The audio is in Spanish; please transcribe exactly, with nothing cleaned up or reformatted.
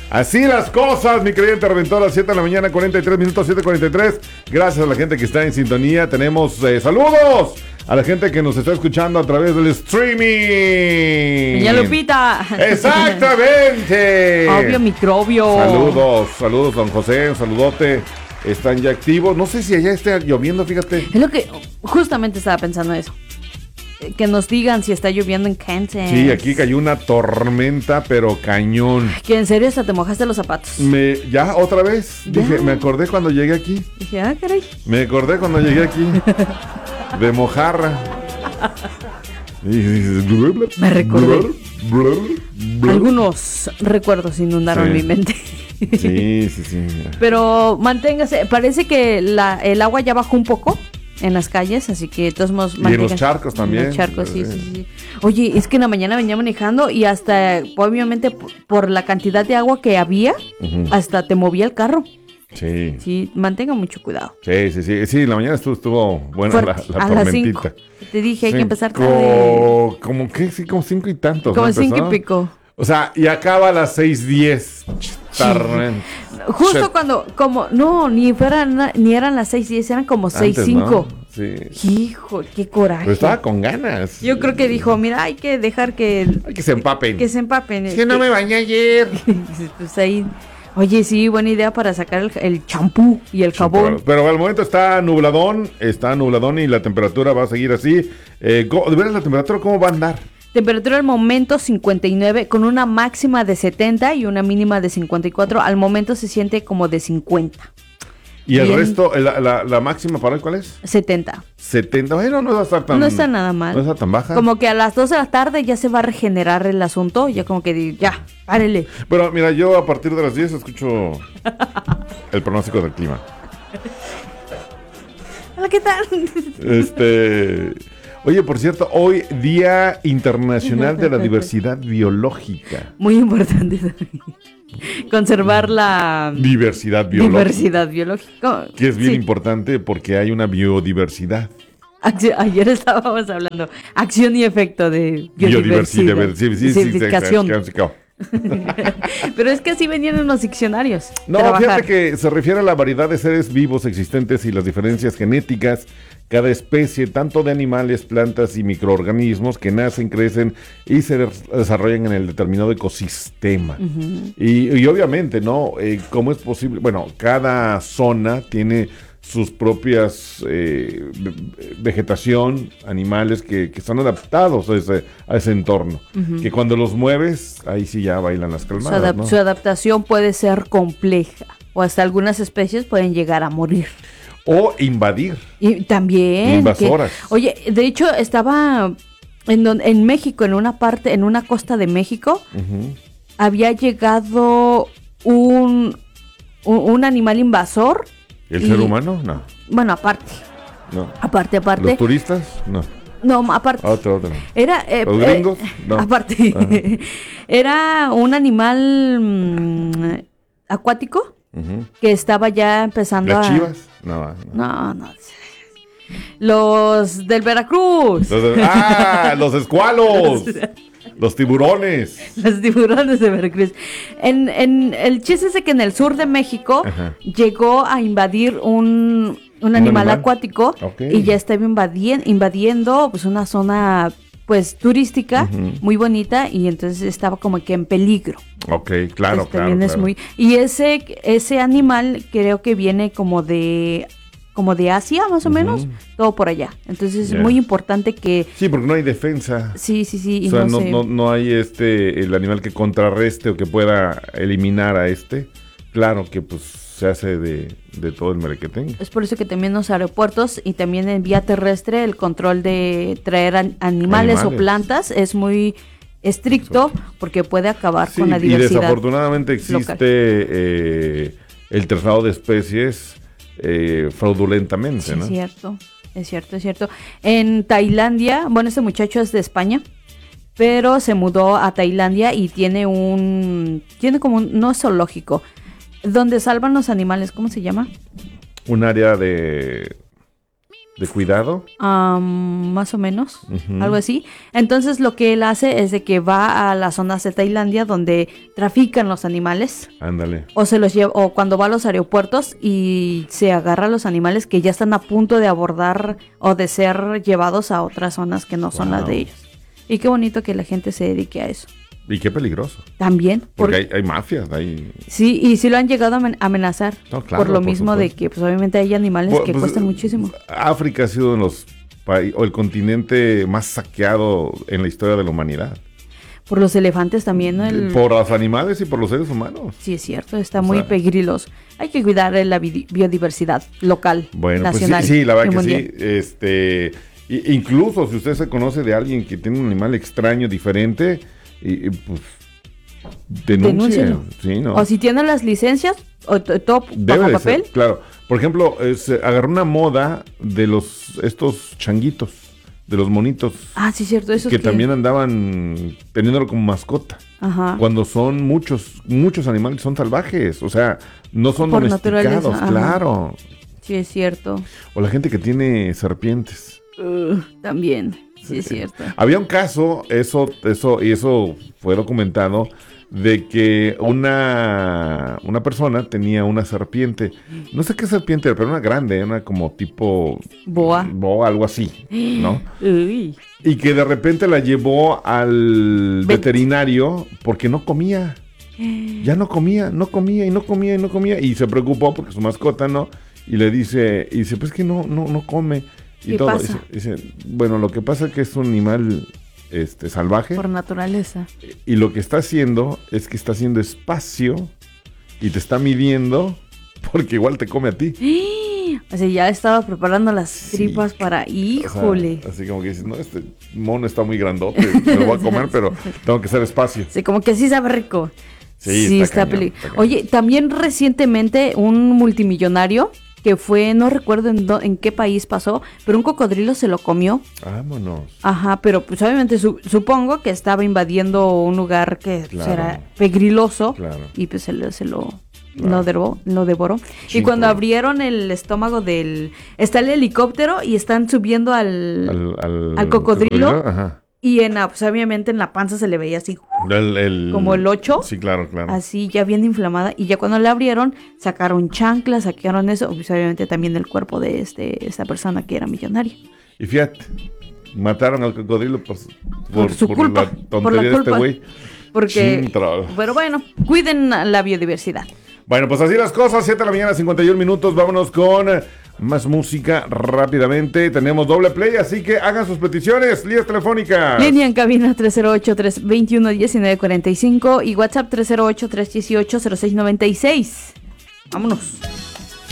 Así las cosas, mi querida interventora, siete de la mañana, cuarenta y tres minutos, siete cuarenta y tres. Gracias a la gente que está en sintonía. Tenemos eh, saludos a la gente que nos está escuchando a través del streaming. Doña Lupita. Exactamente. Obvio microbio. Saludos, saludos, don José, un saludote. Están ya activos. No sé si allá esté lloviendo, fíjate. Es lo que justamente estaba pensando eso. Que nos digan si está lloviendo en Kansas. Sí, aquí cayó una tormenta, pero cañón. Que en serio hasta te mojaste los zapatos. Me, ya, otra vez. Ya. Dije, me acordé cuando llegué aquí. Dije, ah, caray. Me acordé cuando llegué aquí. De mojarra. Y dices, Me recordé. blur, blur. Algunos recuerdos inundaron Sí. mi mente. Sí, sí, sí. Pero manténgase. Parece que la, el agua ya bajó un poco en las calles, así que de todos modos Y en los charcos también. En los charcos, sí, sí, sí. Oye, es que en la mañana venía manejando y hasta, obviamente, por, por la cantidad de agua que había, Ujú. hasta te movía el carro. Sí. Sí, mantenga mucho cuidado. Sí, sí, sí. Sí, la mañana estuvo, estuvo buena la, Fuerte, la a las cinco. tormentita. Te dije, hay que empezar Cinco- tarde. Como que sí, como cinco y tantos. Como ¿no? cinco y Empezó. pico. O sea, y acaba a las seis diez. Tarren. Justo Shit. cuando, como, no, ni fueran, ni eran las seis diez, eran como seis Antes, cinco. ¿no? Sí. Hijo, qué coraje. Pero estaba con ganas. Yo creo que dijo, mira, hay que dejar que, Hay que se empapen. que se empapen. Es que no me bañé ayer. Pues ahí, oye, sí, buena idea para sacar el- el champú y el jabón. Pero al momento está nubladón, está nubladón y la temperatura va a seguir así. Eh, co- ¿De veras la temperatura cómo va a andar? Temperatura al momento cincuenta y nueve, con una máxima de setenta y una mínima de cincuenta y cuatro. Al momento se siente como de cincuenta. ¿Y el Bien. resto, la, la, la máxima para hoy cuál es? setenta. setenta. Bueno, no va a estar tan... No está nada mal. No está tan baja. Como que a las dos de la tarde ya se va a regenerar el asunto. Ya como que di- ya, párele. Pero mira, yo a partir de las diez escucho el pronóstico del clima. Hola, ¿qué tal? Este... Oye, por cierto, hoy Día Internacional de la Diversidad Biológica. Muy importante también. Conservar la Diversidad biológica. diversidad biológica. Que es bien Sí. importante porque hay una biodiversidad. Acci- Ayer estábamos hablando acción y efecto de Biodiversidad. biodiversidad. Sí, sí, sí, sí, Diversificación. sí, sí, sí. Pero es que así venían en los diccionarios. No, trabajar. fíjate que se refiere a la variedad de seres vivos existentes y las diferencias genéticas. Cada especie, tanto de animales, plantas y microorganismos que nacen, crecen y se des- desarrollan en el determinado ecosistema. Ujú. y, y obviamente, ¿no? Eh, ¿Cómo es posible? Bueno, cada zona tiene sus propias eh, ve- vegetación, animales que, que están adaptados a ese, a ese entorno. Ujú. Que cuando los mueves, ahí sí ya bailan las Su, calmadas, adap- ¿no? su adaptación puede ser compleja o hasta algunas especies pueden llegar a morir. O invadir. Y también. Invasoras. que- oye, de hecho estaba en, don- en México, en una parte, en una costa de México, Ujú. había llegado un, un, un animal invasor. ¿El Y- ser humano? No. Bueno, aparte, No. aparte, ¿Los aparte. turistas? No. No, aparte. Otro, otro. Era. eh, ¿Los eh, gringos? No. Aparte. Ajá. Era un animal mm, acuático Ujú. que estaba ya empezando ¿Las a. chivas? No. no. No, no. Los del Veracruz. Los, ¡Ah! ¡Los escualos! ¡Los tiburones! Los tiburones de Veracruz. En, en, el chiste es de que en el sur de México Ajá. llegó a invadir un, un animal, animal? acuático Ok. y ya estaba invadien- invadiendo pues una zona pues turística Ujú. muy bonita y entonces estaba como que en peligro. Ok, claro, Pues, claro. también es claro. muy y ese ese animal creo que viene como de como de Asia más o Ujú. menos, todo por allá. Entonces Ya. es muy importante que Sí, porque no hay defensa. sí, sí, sí, y O sea, no no, sé. no, no hay este el animal que contrarreste o que pueda eliminar a este. Claro que pues se hace de, de todo el merequetengue. Es por eso que también en los aeropuertos y también en vía terrestre el control de traer an- animales, Animales. o plantas es muy estricto porque puede acabar Sí, con la y diversidad. desafortunadamente existe local. eh, el traslado de especies eh, fraudulentamente, Sí, ¿no? es cierto, es cierto, es cierto. En Tailandia, bueno, este muchacho es de España, pero se mudó a Tailandia y tiene un, tiene como un, no es zoológico, donde salvan los animales, ¿cómo se llama? Un área de de cuidado. Um, más o menos, Uh-huh. algo así. Entonces lo que él hace es de que va a las zonas de Tailandia donde trafican los animales. Ándale. O se los lleva, o cuando va a los aeropuertos y se agarra a los animales que ya están a punto de abordar o de ser llevados a otras zonas que no son Wow. las de ellos. Y qué bonito que la gente se dedique a eso. Y qué peligroso. También. Porque Porque, hay, hay mafias, hay... sí, y sí lo han llegado a amen- amenazar. No, claro, por lo por mismo de supuesto. que pues obviamente hay animales Pues, que pues, cuestan muchísimo. África ha sido uno de los países, o el continente más saqueado en la historia de la humanidad. Por los elefantes también, ¿no? El- Por los animales y por los seres humanos. Sí, es cierto, está O muy sea- peligroso. Hay que cuidar la bi- biodiversidad local, Bueno, nacional pues sí, sí, la y verdad que mundial. sí. Este, i- incluso si usted se conoce de alguien que tiene un animal extraño, diferente, y, y, pues denuncie. Denúncielo. Sí, ¿no? O si tienen las licencias, o t- todo Debe bajo de papel. ser, claro. Por ejemplo, eh, se agarró una moda de los estos changuitos, de los monitos, Ah, sí, cierto, eso que es que... también andaban teniéndolo como mascota. Ajá. Cuando son muchos, muchos animales, son salvajes, o sea, no son Por domesticados, naturaleza, ajá. claro. Sí, es cierto. O la gente que tiene serpientes. Uh, también, sí, es Sí. cierto. Había un caso, eso, eso, y eso fue documentado, de que una, una persona tenía una serpiente, no sé qué serpiente era, pero una grande, una como tipo Boa. boa, algo así, ¿no? Uy. Y que de repente la llevó al Vet. veterinario porque no comía. Ya no comía, no comía y no comía y no comía. Y se preocupó porque su mascota no. Y le dice, y dice, pues que no, no, no come. Y ¿Qué todo. pasa? Dice, dice, bueno, lo que pasa es que es un animal este, salvaje. Por naturaleza. Y lo que está haciendo es que está haciendo espacio y te está midiendo porque igual te come a ti. O sea, ya estaba preparando las Sí. tripas para... O sea, Híjole. así como que dices, no, este mono está muy grandote, me lo voy a comer, pero tengo que hacer espacio. Sí, como que sí sabe rico. Sí, está cañón, peli- está cañón. Oye, también recientemente un multimillonario que fue, no recuerdo en, dó- en qué país pasó, pero un cocodrilo se lo comió. Vámonos. Ajá, pero pues obviamente su- supongo que estaba invadiendo un lugar que pues, Claro. era peligroso Claro. y pues se, lo- se lo, Claro. lo, devoró, lo devoró. Y Chico. cuando abrieron el estómago del... Está el helicóptero y están subiendo al... Al, al, ¿Al cocodrilo? Ajá. Y en la, pues obviamente en la panza se le veía así, El- el- ¿Como el ocho? Sí, claro, claro. así ya bien inflamada. Y ya cuando la abrieron, sacaron chanclas, sacaron eso, pues obviamente también el cuerpo de este esta persona que era millonaria. Y fíjate, mataron al cocodrilo por, Por su culpa, la por tontería la de este culpa. güey. Porque, Chintra. pero bueno, cuiden la biodiversidad. Bueno, pues así las cosas, siete de la mañana, cincuenta y un minutos, vámonos con eh, más música rápidamente. Tenemos doble play, así que hagan sus peticiones, líneas telefónicas. Línea en cabina tres cero ocho, tres dos uno, uno nueve cuatro cinco y WhatsApp tres cero ocho, tres uno ocho, cero seis nueve seis. Vámonos.